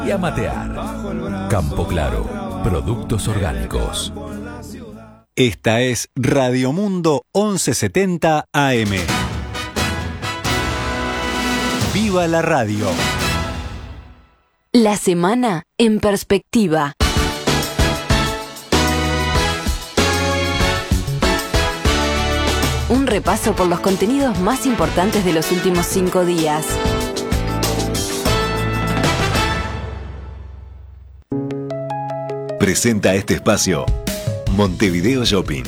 Y a matear. Campo Claro, productos orgánicos. Esta es Radio Mundo 1170 AM. ¡Viva la radio! La semana en perspectiva. Un repaso por los contenidos más importantes de los últimos 5 días. Presenta este espacio Montevideo Shopping.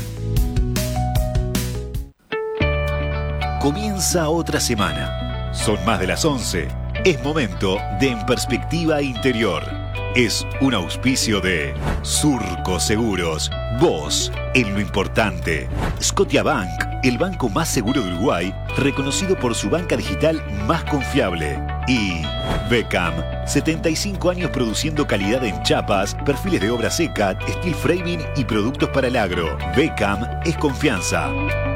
Comienza otra semana. Son más de las 11. Es momento de En Perspectiva Interior. Es un auspicio de Surco Seguros. Vos, en lo importante. Scotiabank, el banco más seguro de Uruguay, reconocido por su banca digital más confiable. Y Beckham, 75 años produciendo calidad en chapas, perfiles de obra seca, steel framing y productos para el agro. Beckham es confianza.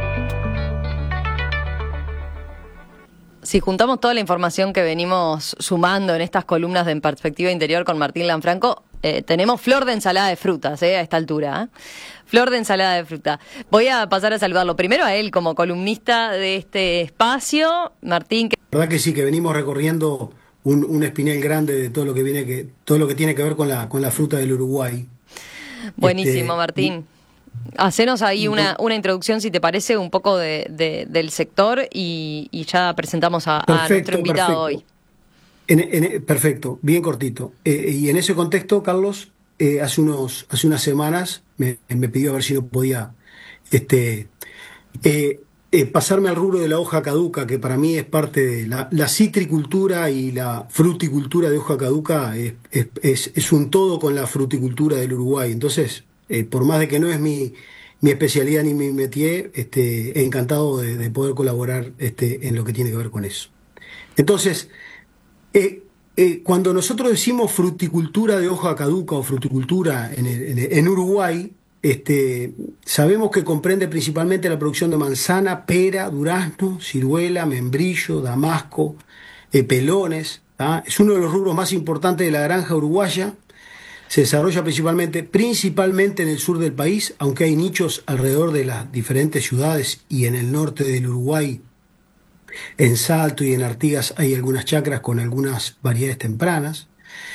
Si juntamos toda la información que venimos sumando en estas columnas de En Perspectiva Interior con Martín Lanfranco, tenemos flor de ensalada de frutas a esta altura. Flor de ensalada de fruta. Voy a pasar a saludarlo primero a él como columnista de este espacio. Martín. La verdad que sí, que venimos recorriendo un espinel grande de todo lo que todo lo que tiene que ver con la fruta del Uruguay. Buenísimo, Martín. Hacenos ahí una introducción, si te parece, un poco del sector y ya presentamos a nuestro invitado hoy. Perfecto, bien cortito. Y en ese contexto, Carlos, hace unas semanas me pidió a ver si no podía pasarme al rubro de la hoja caduca, que para mí es parte de la citricultura y la fruticultura de hoja caduca, es un todo con la fruticultura del Uruguay. Entonces, por más de que no es mi especialidad ni mi métier, encantado de poder colaborar en lo que tiene que ver con eso. Entonces, cuando nosotros decimos fruticultura de hoja caduca o fruticultura en Uruguay, sabemos que comprende principalmente la producción de manzana, pera, durazno, ciruela, membrillo, damasco, pelones. Es uno de los rubros más importantes de la granja uruguaya. Se desarrolla principalmente en el sur del país, aunque hay nichos alrededor de las diferentes ciudades y en el norte del Uruguay. En Salto y en Artigas hay algunas chacras con algunas variedades tempranas.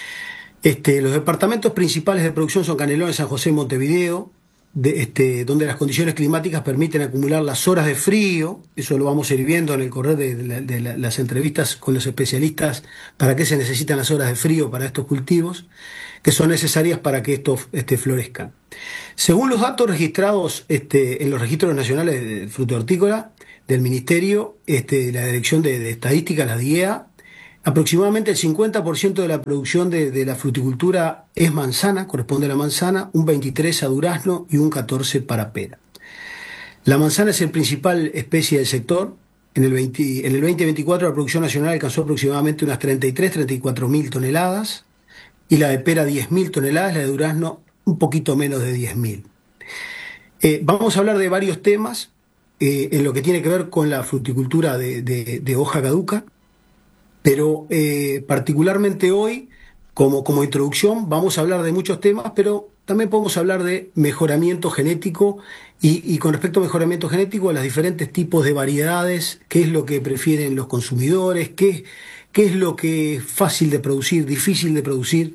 Los departamentos principales de producción son Canelones, San José y Montevideo, donde las condiciones climáticas permiten acumular las horas de frío. Eso lo vamos a ir viendo en el correr de las entrevistas con los especialistas, para qué se necesitan las horas de frío para estos cultivos, que son necesarias para que estos florezcan. Según los datos registrados en los registros nacionales de fruto hortícola del Ministerio, la Dirección de Estadística, la DIEA, aproximadamente el 50% de la producción de la fruticultura es manzana, corresponde a la manzana, un 23% a durazno y un 14% para pera. La manzana es el principal especie del sector. En el 2024 la producción nacional alcanzó aproximadamente unas 34 mil toneladas, y la de pera 10.000 toneladas, la de durazno un poquito menos de 10.000. Vamos a hablar de varios temas en lo que tiene que ver con la fruticultura de hoja caduca, pero particularmente hoy, como introducción, vamos a hablar de muchos temas, pero también podemos hablar de mejoramiento genético y con respecto a mejoramiento genético, a los diferentes tipos de variedades, qué es lo que prefieren los consumidores, qué es lo que es fácil de producir, difícil de producir,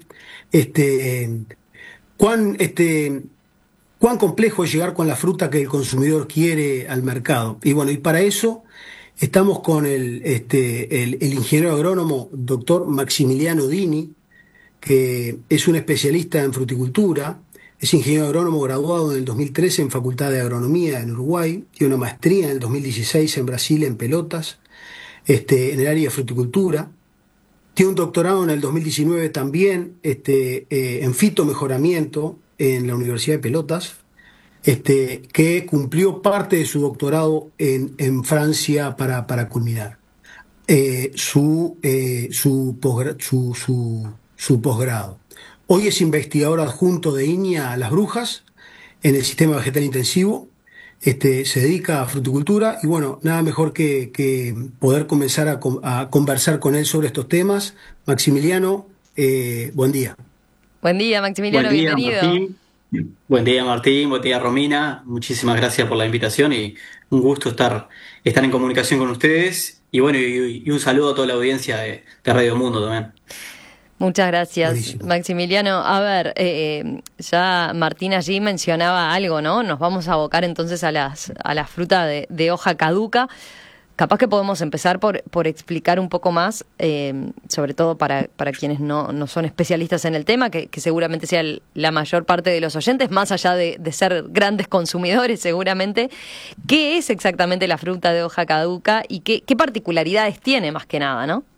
cuán complejo es llegar con la fruta que el consumidor quiere al mercado. Y bueno, y para eso estamos con el ingeniero agrónomo doctor Maximiliano Dini, que es un especialista en fruticultura, es ingeniero agrónomo graduado en el 2013 en Facultad de Agronomía en Uruguay, tiene una maestría en el 2016 en Brasil en Pelotas, en el área de fruticultura. Tiene un doctorado en el 2019 también en fitomejoramiento en la Universidad de Pelotas, que cumplió parte de su doctorado en Francia para culminar su posgrado. Hoy es investigador adjunto de INIA Las Brujas en el sistema vegetal intensivo. Se dedica a fruticultura y bueno, nada mejor que poder comenzar a conversar con él sobre estos temas. Maximiliano, buen día. Buen día, Maximiliano, Buen día, bienvenido. Martín. Buen día, Martín. Buen día, Romina. Muchísimas gracias por la invitación y un gusto estar en comunicación con ustedes. Y bueno, y un saludo a toda la audiencia de Radio Mundo también. Muchas gracias, Buenísimo. Maximiliano. A ver, ya Martín allí mencionaba algo, ¿no? Nos vamos a abocar entonces a la fruta de hoja caduca. Capaz que podemos empezar por explicar un poco más, sobre todo para quienes no son especialistas en el tema, que seguramente sea la mayor parte de los oyentes, más allá de ser grandes consumidores seguramente. ¿Qué es exactamente la fruta de hoja caduca y qué particularidades tiene más que nada, no?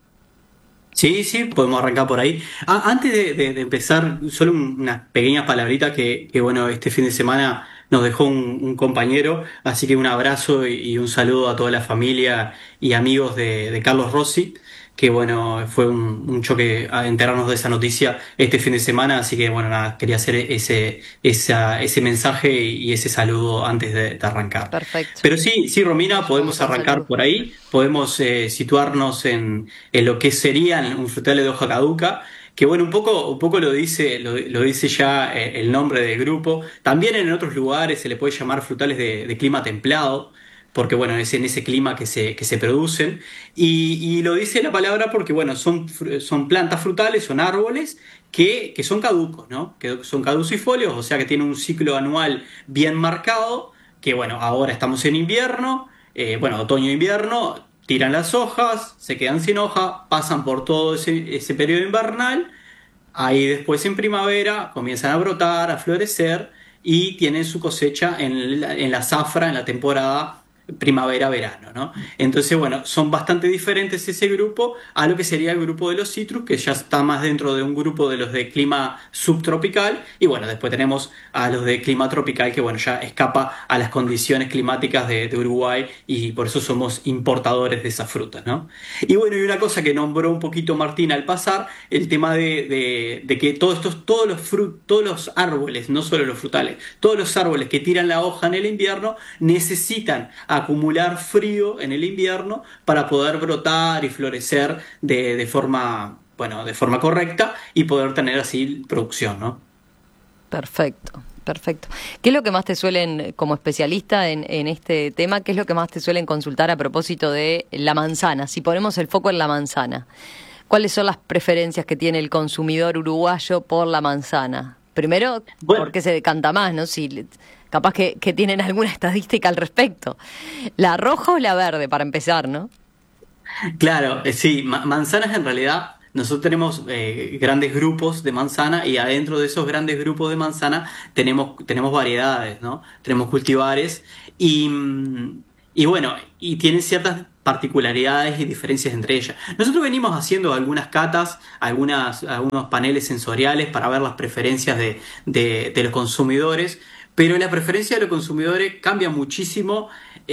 Sí, podemos arrancar por ahí. Antes de empezar, solo unas pequeñas palabritas que bueno, este fin de semana nos dejó un compañero, así que un abrazo y un saludo a toda la familia y amigos de Carlos Rossi, que bueno, fue un choque a enterarnos de esa noticia este fin de semana, así que bueno, nada, quería hacer ese mensaje y ese saludo antes de arrancar. Perfecto. Pero sí, Romina, podemos arrancar por ahí, podemos situarnos en lo que sería un frutal de hoja caduca, que bueno, un poco lo dice ya el nombre del grupo. También en otros lugares se le puede llamar frutales de clima templado, porque bueno, es en ese clima que se producen, y lo dice la palabra porque bueno, son plantas frutales, son árboles que son caducos, ¿no? Que son caducifolios, o sea que tienen un ciclo anual bien marcado, que bueno, ahora estamos en invierno, otoño-invierno, tiran las hojas, se quedan sin hoja, pasan por todo ese periodo invernal, ahí después en primavera comienzan a brotar, a florecer y tienen su cosecha en la zafra, en la temporada primavera-verano, ¿no? Entonces, bueno, son bastante diferentes ese grupo a lo que sería el grupo de los citrus, que ya está más dentro de un grupo de los de clima subtropical, y bueno, después tenemos a los de clima tropical, que bueno, ya escapa a las condiciones climáticas de Uruguay, y por eso somos importadores de esas frutas, ¿no? Y bueno, y una cosa que nombró un poquito Martín al pasar, el tema de que todos los árboles, no solo los frutales, todos los árboles que tiran la hoja en el invierno necesitan acumular frío en el invierno para poder brotar y florecer de forma correcta y poder tener así producción, ¿no? Perfecto. ¿Qué es lo que más te suelen, como especialista en este tema, qué es lo que más te suelen consultar a propósito de la manzana? Si ponemos el foco en la manzana, ¿cuáles son las preferencias que tiene el consumidor uruguayo por la manzana? Primero, ¿por qué se decanta más, no? Si capaz que tienen alguna estadística al respecto. ¿La roja o la verde, para empezar, no? Claro, sí, manzanas en realidad, nosotros tenemos grandes grupos de manzana, y adentro de esos grandes grupos de manzana tenemos variedades, ¿no? Tenemos cultivares y bueno, y tienen ciertas particularidades y diferencias entre ellas. Nosotros venimos haciendo algunas catas, algunos paneles sensoriales para ver las preferencias de los consumidores, pero la preferencia de los consumidores cambia muchísimo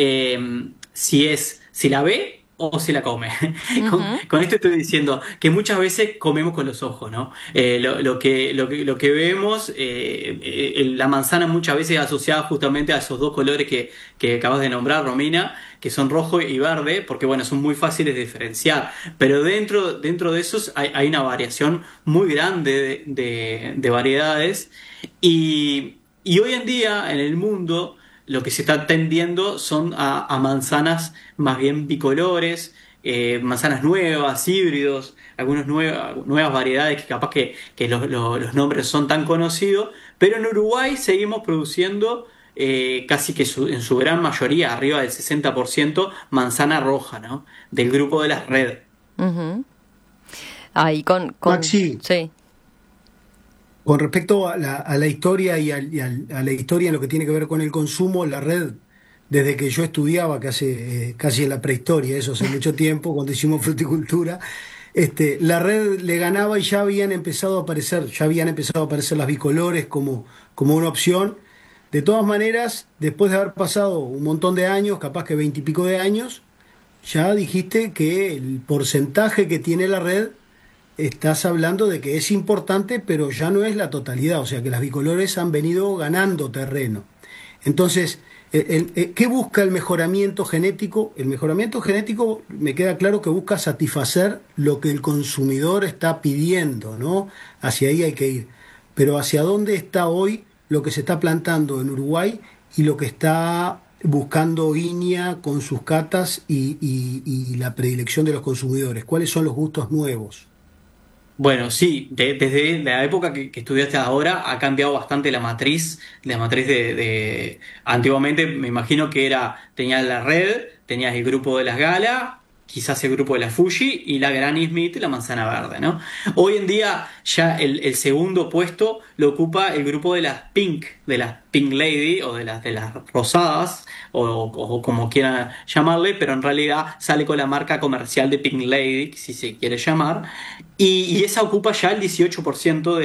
si la ve o si la come. Uh-huh. Con esto estoy diciendo que muchas veces comemos con los ojos, ¿no? Lo que vemos, la manzana muchas veces es asociada justamente a esos dos colores que acabas de nombrar, Romina, que son rojo y verde, porque bueno, son muy fáciles de diferenciar, pero dentro de esos hay una variación muy grande de variedades, y hoy en día en el mundo lo que se está tendiendo son a manzanas más bien bicolores, manzanas nuevas, híbridos, algunas nuevas variedades que capaz que los nombres son tan conocidos, pero en Uruguay seguimos produciendo casi que en su gran mayoría, arriba del 60%, manzana roja, ¿no? Del grupo de las Red. Uh-huh. Ahí con Maxi, sí. Con respecto a la historia y a la historia en lo que tiene que ver con el consumo, la Red, desde que yo estudiaba, que hace casi en la prehistoria, eso hace mucho tiempo, cuando hicimos fruticultura, la Red le ganaba y ya habían empezado a aparecer las bicolores como una opción. De todas maneras, después de haber pasado un montón de años, capaz que 20 y pico de años, ya dijiste que el porcentaje que tiene la Red, estás hablando de que es importante, pero ya no es la totalidad, o sea que las bicolores han venido ganando terreno. Entonces, ¿qué busca el mejoramiento genético? El mejoramiento genético me queda claro que busca satisfacer lo que el consumidor está pidiendo, ¿no? Hacia ahí hay que ir. Pero ¿hacia dónde está hoy lo que se está plantando en Uruguay y lo que está buscando INIA con sus catas y la predilección de los consumidores? ¿Cuáles son los gustos nuevos? Bueno, sí, desde la época que estudiaste ahora ha cambiado bastante la matriz de antiguamente me imagino que tenías la Red, tenías el grupo de las Gala, quizás el grupo de la Fuji y la Granny Smith y la Manzana Verde, ¿no? Hoy en día ya el segundo puesto lo ocupa el grupo de las Pink Lady o de las rosadas o como quieran llamarle, pero en realidad sale con la marca comercial de Pink Lady, si se quiere llamar, y esa ocupa ya el 18%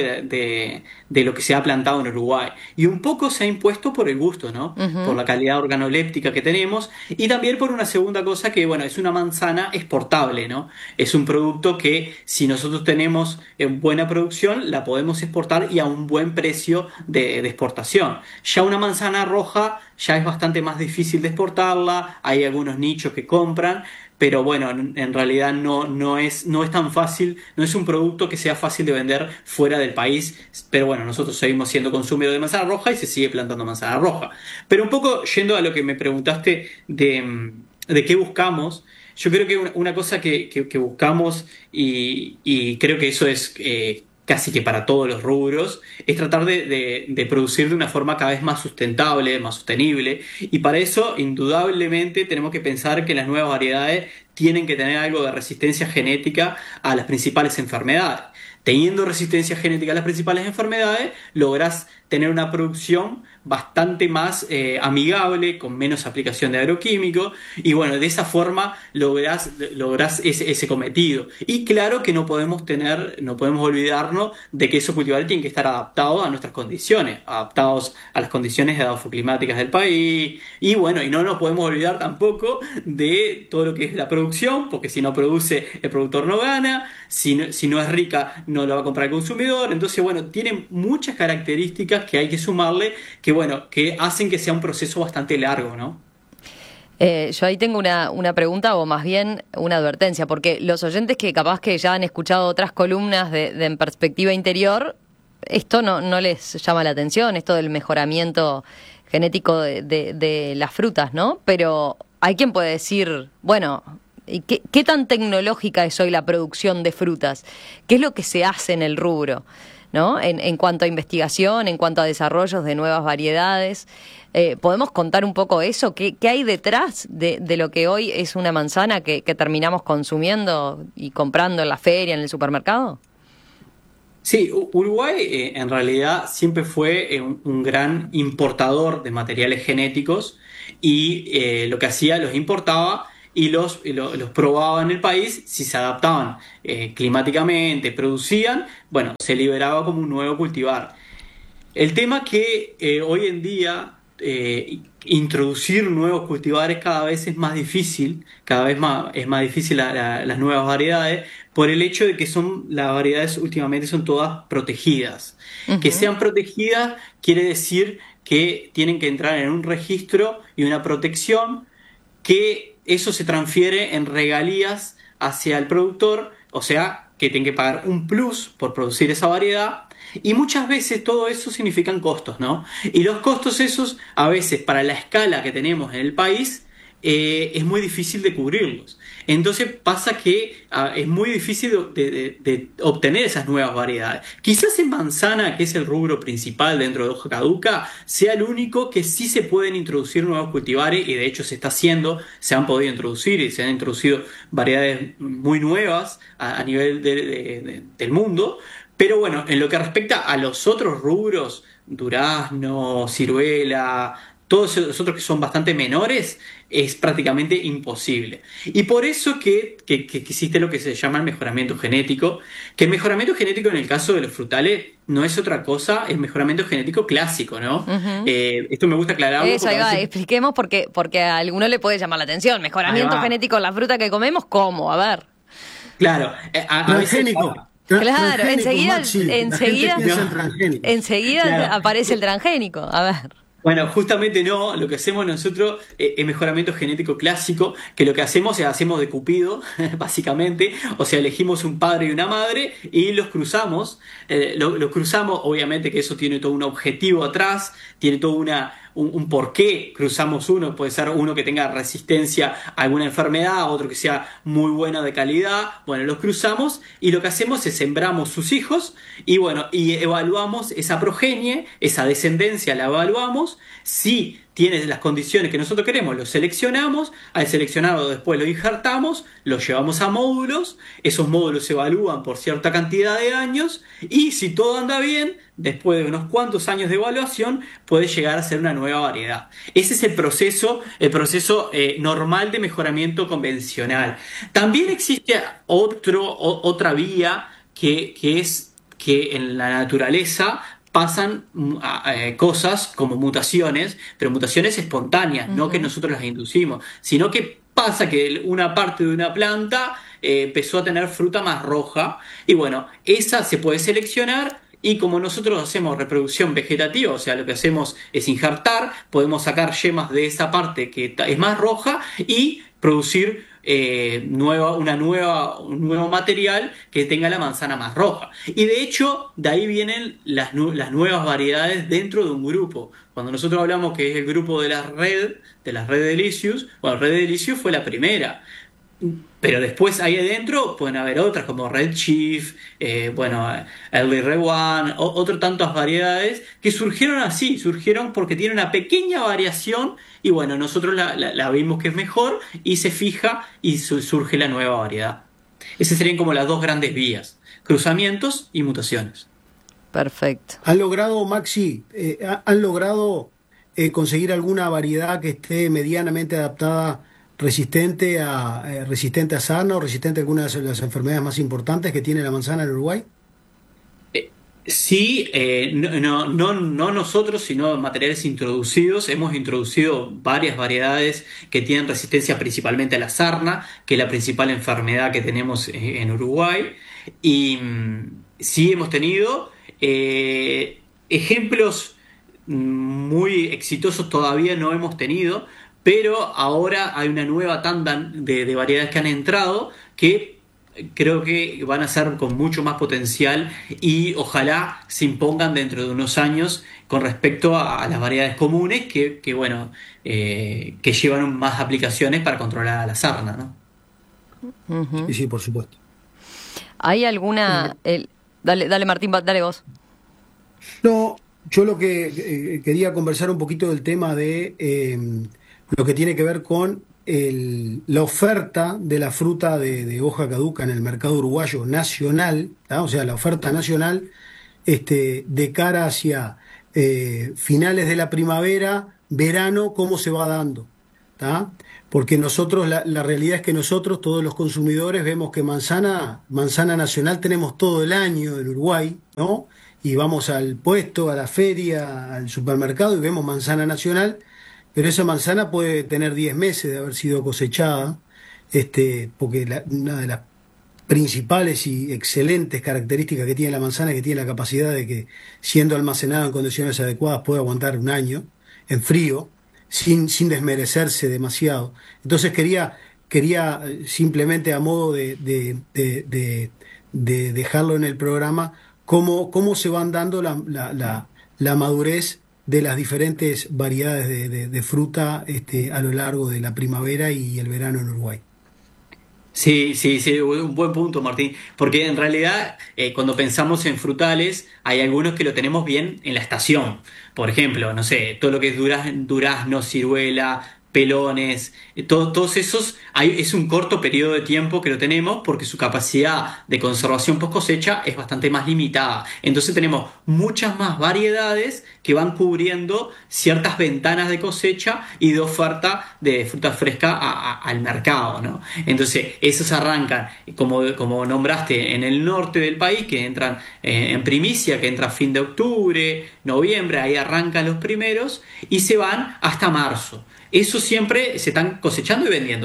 de lo que se ha plantado en Uruguay. Y un poco se ha impuesto por el gusto, ¿no? Uh-huh. Por la calidad organoléptica que tenemos y también por una segunda cosa que, bueno, es una manzana exportable, ¿no? Es un producto que si nosotros tenemos buena producción la podemos exportar y a un buen precio de exportación. Ya una manzana roja ya es bastante más difícil de exportarla, hay algunos nichos que compran, pero bueno, en realidad no es tan fácil, no es un producto que sea fácil de vender fuera del país, pero bueno, nosotros seguimos siendo consumidores de manzana roja y se sigue plantando manzana roja. Pero un poco yendo a lo que me preguntaste de qué buscamos, yo creo que una cosa que buscamos y creo que eso es casi que para todos los rubros, es tratar de producir de una forma cada vez más sustentable, más sostenible, y para eso indudablemente tenemos que pensar que las nuevas variedades tienen que tener algo de resistencia genética a las principales enfermedades. Teniendo resistencia genética a las principales enfermedades, lográs tener una producción bastante más amigable, con menos aplicación de agroquímicos, y bueno, de esa forma lográs ese cometido. Y claro que no podemos olvidarnos de que esos cultivares tienen que estar adaptados a nuestras condiciones, adaptados a las condiciones edafoclimáticas del país, y bueno, y no nos podemos olvidar tampoco de todo lo que es la producción, porque si no produce, el productor no gana, si no es rica, no lo va a comprar el consumidor. Entonces, bueno, tiene muchas características que hay que sumarle, que hacen que sea un proceso bastante largo, ¿no? Yo ahí tengo una pregunta, o más bien una advertencia, porque los oyentes que capaz que ya han escuchado otras columnas de En Perspectiva Interior, esto no les llama la atención, esto del mejoramiento genético de las frutas, ¿no? Pero hay quien puede decir, bueno, ¿qué tan tecnológica es hoy la producción de frutas? ¿Qué es lo que se hace en el rubro, ¿no? En cuanto a investigación, en cuanto a desarrollos de nuevas variedades. ¿Podemos contar un poco eso? ¿Qué hay detrás de lo que hoy es una manzana que terminamos consumiendo y comprando en la feria, en el supermercado? Sí, Uruguay en realidad siempre fue un gran importador de materiales genéticos y lo que hacía, los importaba y los probaba en el país. Si se adaptaban climáticamente, producían, bueno, se liberaba como un nuevo cultivar. El tema que hoy en día introducir nuevos cultivares cada vez es más difícil, es más difícil las nuevas variedades, por el hecho de que las variedades últimamente son todas protegidas. Uh-huh. Que sean protegidas quiere decir que tienen que entrar en un registro y una protección, que eso se transfiere en regalías hacia el productor, o sea, que tiene que pagar un plus por producir esa variedad, y muchas veces todo eso significan costos, ¿no? Y los costos esos, a veces, para la escala que tenemos en el país, es muy difícil de cubrirlos. Entonces pasa que es muy difícil de obtener esas nuevas variedades. Quizás en manzana, que es el rubro principal dentro de hoja caduca, sea el único que sí se pueden introducir nuevos cultivares, y de hecho se está haciendo, se han podido introducir y se han introducido variedades muy nuevas a nivel del mundo. Pero bueno, en lo que respecta a los otros rubros, durazno, ciruela, todos los otros que son bastante menores, es prácticamente imposible. Y por eso que existe lo que se llama el mejoramiento genético, que el mejoramiento genético en el caso de los frutales no es otra cosa, es mejoramiento genético clásico, ¿no? Uh-huh. Esto me gusta aclararlo. Eso, ahí va, expliquemos porque a alguno le puede llamar la atención. Mejoramiento genético en la fruta que comemos, ¿cómo? A ver. Claro. Transgénico. Claro, enseguida claro. aparece el transgénico. A ver. Bueno, justamente no, lo que hacemos nosotros es mejoramiento genético clásico, que lo que hacemos es hacemos de Cupido, básicamente, o sea, elegimos un padre y una madre y los cruzamos, los cruzamos, obviamente que eso tiene todo un objetivo atrás, tiene todo un por qué cruzamos uno, puede ser uno que tenga resistencia a alguna enfermedad, otro que sea muy bueno de calidad, bueno, los cruzamos y lo que hacemos es sembramos sus hijos y bueno, y evaluamos esa progenie, esa descendencia la evaluamos, si tiene las condiciones que nosotros queremos, lo seleccionamos, al seleccionado después lo injertamos, lo llevamos a módulos, esos módulos se evalúan por cierta cantidad de años y si todo anda bien, después de unos cuantos años de evaluación, puede llegar a ser una nueva variedad. Ese es el proceso normal de mejoramiento convencional. También existe otra vía que es que en la naturaleza pasan cosas como mutaciones, pero mutaciones espontáneas, no que nosotros las inducimos, sino que pasa que una parte de una planta empezó a tener fruta más roja y bueno, esa se puede seleccionar y como nosotros hacemos reproducción vegetativa, o sea, lo que hacemos es injertar, podemos sacar yemas de esa parte que es más roja y producir un nuevo material que tenga la manzana más roja. Y de hecho, de ahí vienen las nuevas variedades dentro de un grupo. Cuando nosotros hablamos que es el grupo de la red Delicious, bueno, Red Delicious fue la primera. Pero después ahí adentro pueden haber otras como Red Chief, Early Red One, otras tantas variedades que surgieron porque tiene una pequeña variación y bueno, nosotros la vimos que es mejor y se fija y surge la nueva variedad. Esas serían como las dos grandes vías, cruzamientos y mutaciones. Perfecto. ¿Han logrado, Maxi, conseguir alguna variedad que esté medianamente adaptada, resistente a sarna o resistente a algunas de las enfermedades más importantes que tiene la manzana en Uruguay? Sí, no nosotros, sino materiales introducidos. Hemos introducido varias variedades que tienen resistencia principalmente a la sarna, que es la principal enfermedad que tenemos en Uruguay. Y sí hemos tenido ejemplos muy exitosos, todavía no hemos tenido, pero ahora hay una nueva tanda de variedades que han entrado que creo que van a ser con mucho más potencial y ojalá se impongan dentro de unos años con respecto a las variedades comunes que llevan más aplicaciones para controlar a la sarna, ¿no? Uh-huh. Sí, por supuesto. ¿Hay alguna...? Dale Martín, dale vos. No, yo lo que quería conversar un poquito del tema de lo que tiene que ver con la oferta de la fruta de hoja caduca en el mercado uruguayo nacional, ¿tá? O sea, la oferta nacional de cara hacia finales de la primavera, verano, cómo se va dando, ¿tá? Porque nosotros, la realidad es que nosotros, todos los consumidores, vemos que manzana nacional tenemos todo el año en Uruguay, ¿no? Y vamos al puesto, a la feria, al supermercado y vemos manzana nacional, pero esa manzana puede tener 10 meses de haber sido cosechada, porque una de las principales y excelentes características que tiene la manzana es que tiene la capacidad de que, siendo almacenada en condiciones adecuadas, puede aguantar un año en frío, sin desmerecerse demasiado. Entonces quería simplemente, a modo de dejarlo en el programa, cómo se van dando la madurez de las diferentes variedades de fruta a lo largo de la primavera y el verano en Uruguay. Sí, un buen punto, Martín, porque en realidad cuando pensamos en frutales hay algunos que lo tenemos bien en la estación. Por ejemplo, no sé, todo lo que es durazno, ciruela, pelones, todos esos, es un corto periodo de tiempo que lo tenemos porque su capacidad de conservación post cosecha es bastante más limitada. Entonces tenemos muchas más variedades que van cubriendo ciertas ventanas de cosecha y de oferta de fruta fresca al mercado, ¿no? Entonces esos arrancan, como nombraste, en el norte del país, que entran en primicia, que entra a fin de octubre, noviembre, ahí arrancan los primeros y se van hasta marzo. Eso siempre se están cosechando y vendiendo.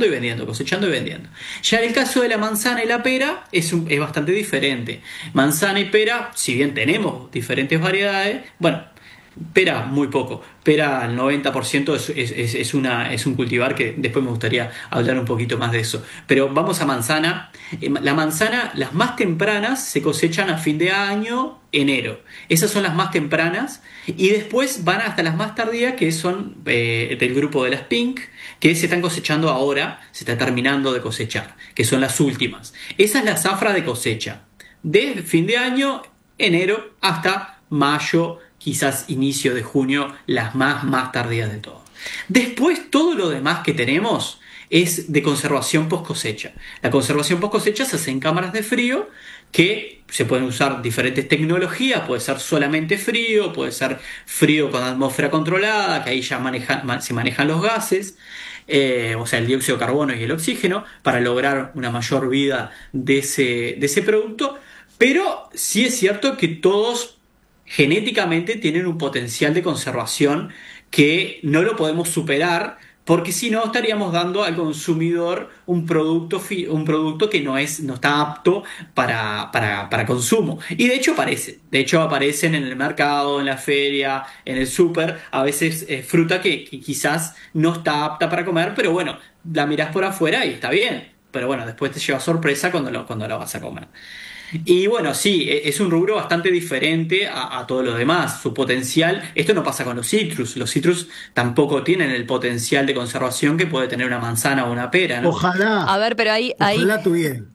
Ya en el caso de la manzana y la pera es bastante diferente. Manzana y pera, si bien tenemos diferentes variedades, bueno, Pera, muy poco. Pera, el 90% es un cultivar que después me gustaría hablar un poquito más de eso. Pero vamos a manzana. La manzana, las más tempranas se cosechan a fin de año, enero. Esas son las más tempranas. Y después van hasta las más tardías, que son del grupo de las Pink, que se están cosechando ahora, se está terminando de cosechar, que son las últimas. Esa es la zafra de cosecha. De fin de año, enero, hasta mayo, quizás inicio de junio, las más tardías de todo. Después, todo lo demás que tenemos es de conservación post cosecha. La conservación post cosecha se hace en cámaras de frío, que se pueden usar diferentes tecnologías, puede ser solamente frío, puede ser frío con atmósfera controlada, que ahí ya se manejan los gases, o sea, el dióxido de carbono y el oxígeno, para lograr una mayor vida de ese producto. Pero sí es cierto que todos genéticamente tienen un potencial de conservación que no lo podemos superar, porque si no estaríamos dando al consumidor un producto que no está apto para consumo. Y de hecho aparecen en el mercado, en la feria, en el súper, a veces fruta que quizás no está apta para comer, pero bueno, la mirás por afuera y está bien, pero bueno, después te lleva sorpresa cuando lo vas a comer. Y bueno, sí, es un rubro bastante diferente a todo lo demás. Su potencial, esto no pasa con los citrus. Los citrus tampoco tienen el potencial de conservación que puede tener una manzana o una pera, ¿no? Ojalá. A ver, pero ojalá tuviera.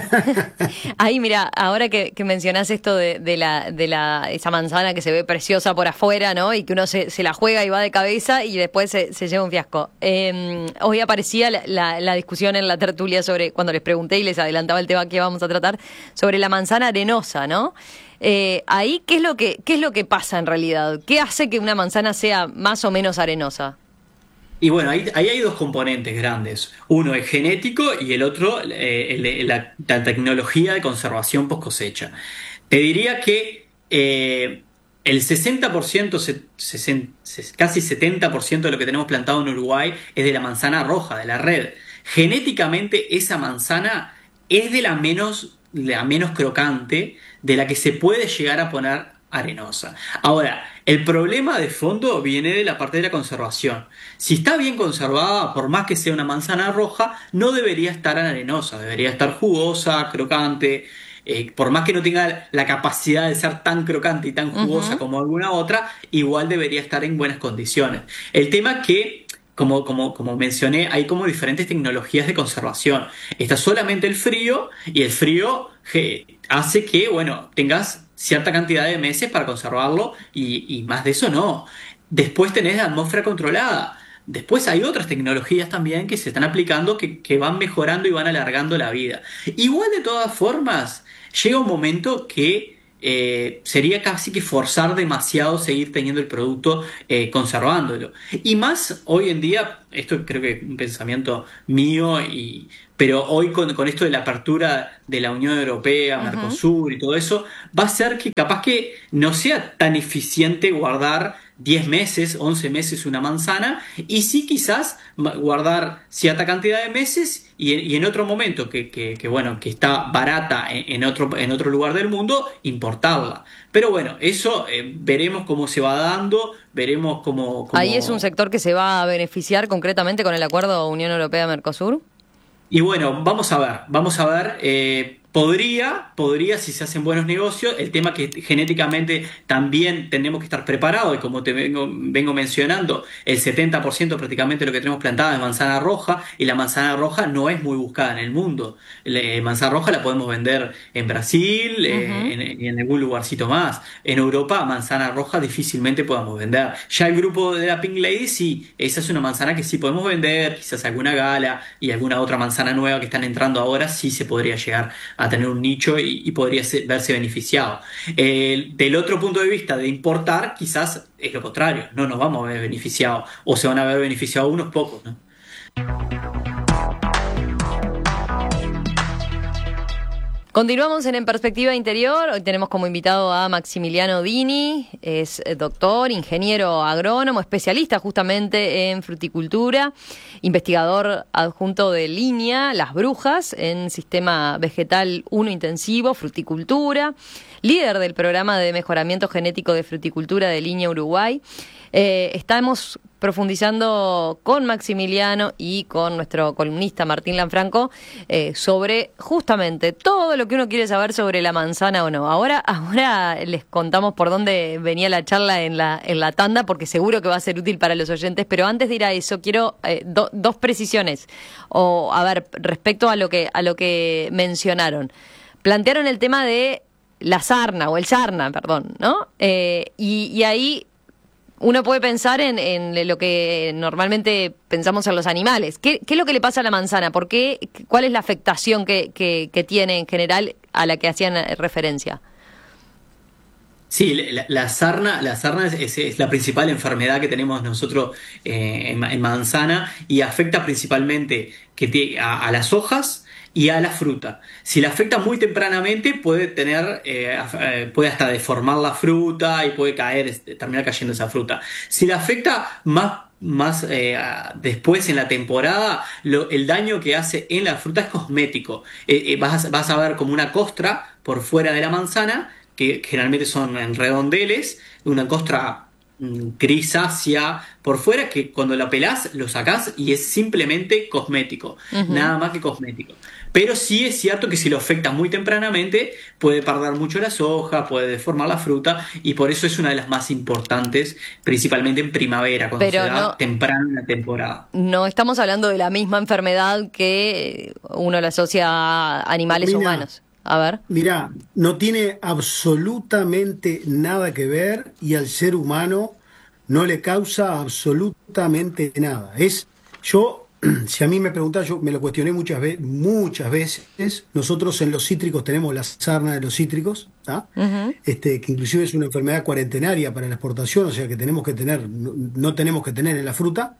Ahí, mira, ahora que mencionás esto de esa manzana que se ve preciosa por afuera, ¿no? Y que uno se la juega y va de cabeza y después se lleva un fiasco. Hoy aparecía la discusión en la tertulia sobre, cuando les pregunté y les adelantaba el tema que vamos a tratar, sobre la manzana arenosa, ¿no? Ahí, ¿qué es lo que pasa en realidad? ¿Qué hace que una manzana sea más o menos arenosa? Y bueno, ahí hay dos componentes grandes. Uno es genético y el otro la tecnología de conservación post cosecha. Te diría que el 60%, casi 70% de lo que tenemos plantado en Uruguay es de la manzana roja, de la red. Genéticamente esa manzana es de la menos crocante, de la que se puede llegar a poner arenosa. Ahora, el problema de fondo viene de la parte de la conservación. Si está bien conservada, por más que sea una manzana roja, no debería estar arenosa, debería estar jugosa, crocante. Por más que no tenga la capacidad de ser tan crocante y tan jugosa como alguna otra, igual debería estar en buenas condiciones. El tema es que, como mencioné, hay como diferentes tecnologías de conservación. Está solamente el frío, y el frío hace que, bueno, tengas cierta cantidad de meses para conservarlo y más de eso no. Después tenés la atmósfera controlada. Después hay otras tecnologías también que se están aplicando que van mejorando y van alargando la vida. Igual, de todas formas, llega un momento que sería casi que forzar demasiado seguir teniendo el producto conservándolo. Y más hoy en día, esto creo que es un pensamiento mío, pero hoy con esto de la apertura de la Unión Europea, Mercosur y todo eso, va a ser que capaz que no sea tan eficiente guardar 10 meses, 11 meses una manzana, y sí quizás guardar cierta cantidad de meses y en otro momento que está barata en otro lugar del mundo, importarla. Pero bueno, eso veremos cómo se va dando, veremos cómo... Ahí es un sector que se va a beneficiar concretamente con el acuerdo Unión Europea-Mercosur. Y bueno, vamos a ver, podría si se hacen buenos negocios. El tema que genéticamente también tenemos que estar preparados, y como te vengo mencionando, el 70% prácticamente de lo que tenemos plantada es manzana roja, y la manzana roja no es muy buscada en el mundo. La manzana roja la podemos vender en Brasil y en algún lugarcito más. En Europa, manzana roja difícilmente podamos vender. Ya el grupo de la Pink Lady, sí, esa es una manzana que sí podemos vender, quizás alguna gala y alguna otra manzana nueva que están entrando ahora, sí se podría llegar a tener un nicho y podría verse beneficiado. Del otro punto de vista de importar, quizás es lo contrario, no nos vamos a ver beneficiados, o se van a ver beneficiados unos pocos, ¿no? Continuamos en Perspectiva Interior. Hoy tenemos como invitado a Maximiliano Dini, es doctor, ingeniero agrónomo, especialista justamente en fruticultura, investigador adjunto de Línea Las Brujas en Sistema Vegetal 1 Intensivo, Fruticultura, líder del programa de mejoramiento genético de fruticultura de Línea Uruguay. Estamos profundizando con Maximiliano y con nuestro columnista Martín Lanfranco sobre justamente todo lo que uno quiere saber sobre la manzana o no. Ahora les contamos por dónde venía la charla en la tanda, porque seguro que va a ser útil para los oyentes, pero antes de ir a eso quiero dos precisiones. Respecto a lo que mencionaron. Plantearon el tema de la sarna, o el sarna, perdón, ¿no? Y ahí uno puede pensar en lo que normalmente pensamos en los animales. ¿Qué es lo que le pasa a la manzana? ¿Por qué? ¿Cuál es la afectación que tiene en general a la que hacían referencia? Sí, la sarna es la principal enfermedad que tenemos nosotros en manzana, y afecta principalmente a las hojas y a la fruta. Si la afecta muy tempranamente, puede hasta deformar la fruta y puede terminar cayendo esa fruta. Si la afecta más después en la temporada, el daño que hace en la fruta es cosmético. Vas a ver como una costra por fuera de la manzana, que generalmente son en redondeles, una costra grisácea por fuera, que cuando la pelás lo sacás y es simplemente cosmético, nada más que cosmético. Pero sí es cierto que si lo afecta muy tempranamente puede perder mucho las hojas, puede deformar la fruta, y por eso es una de las más importantes, principalmente en primavera, cuando se da temprano en la temporada. No estamos hablando de la misma enfermedad que uno la asocia a animales humanos. A ver. Mirá, no tiene absolutamente nada que ver, y al ser humano no le causa absolutamente nada. Si a mí me preguntás, yo me lo cuestioné muchas veces. Nosotros en los cítricos tenemos la sarna de los cítricos, que inclusive es una enfermedad cuarentenaria para la exportación, o sea que no tenemos que tener en la fruta.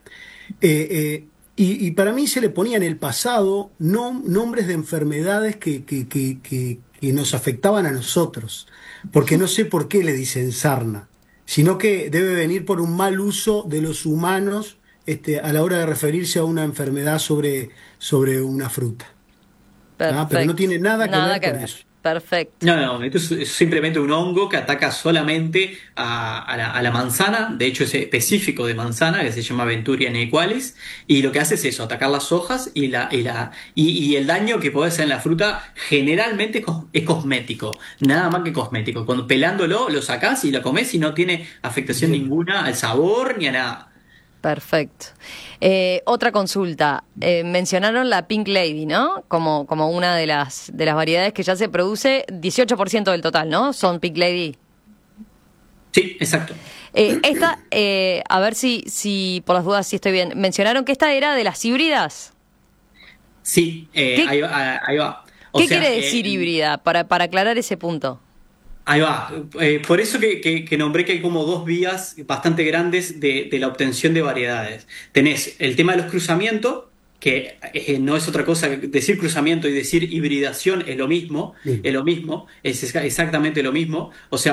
Y para mí se le ponía en el pasado nombres de enfermedades que nos afectaban a nosotros, porque no sé por qué le dicen sarna, sino que debe venir por un mal uso de los humanos a la hora de referirse a una enfermedad sobre una fruta. Pero no tiene nada que ver con eso. Perfecto. No, esto es simplemente un hongo que ataca solamente a la manzana. De hecho es específico de manzana, que se llama Venturiea nequalis, y lo que hace es eso, atacar las hojas y el daño que puede hacer en la fruta generalmente es cosmético, nada más que cosmético. Cuando pelándolo lo sacás y lo comés y no tiene afectación ninguna al sabor ni a nada. Perfecto. Otra consulta. Mencionaron la Pink Lady, ¿no? Como una de las variedades que ya se produce, 18% del total, ¿no? Son Pink Lady. Sí, exacto. A ver si por las dudas si estoy bien. Mencionaron que esta era de las híbridas. Sí, ahí va. ¿Qué quiere decir híbrida? Para aclarar ese punto. Ahí va. Por eso que nombré que hay como dos vías bastante grandes de la obtención de variedades. Tenés el tema de los cruzamientos, que no es otra cosa. Decir cruzamiento y decir hibridación es lo mismo, es exactamente lo mismo. O sea,